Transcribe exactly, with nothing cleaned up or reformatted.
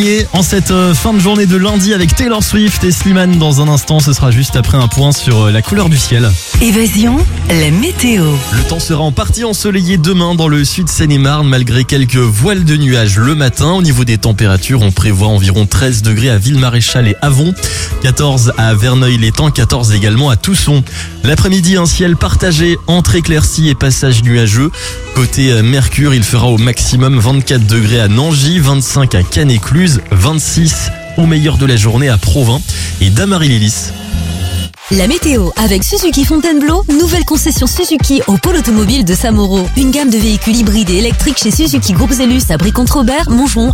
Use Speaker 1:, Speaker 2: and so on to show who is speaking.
Speaker 1: Et en cette euh, fin de journée de lundi avec Taylor Swift et Slimane dans un instant, ce sera juste après un point sur euh, la couleur du ciel.
Speaker 2: Évasion, la météo.
Speaker 1: Le temps sera en partie ensoleillé demain dans le sud Seine-et-Marne malgré quelques voiles de nuages le matin. Au niveau des températures, on prévoit environ treize degrés à Ville-Maréchal et Avon, quatorze à Verneuil-l'Étang, quatorze également à Tousson. L'après-midi, un ciel partagé entre éclaircies et passages nuageux. Côté euh, Mercure, il fera au maximum vingt-quatre degrés à Nangy, vingt-cinq à Cannes-Écluse, vingt-six au meilleur de la journée à Provins et Damary-Lélis.
Speaker 3: La météo avec Suzuki Fontainebleau, nouvelle concession Suzuki au pôle automobile de Samoro. Une gamme de véhicules hybrides et électriques chez Suzuki Groupe Zellus à Brie-Contre-Robert, Montgeron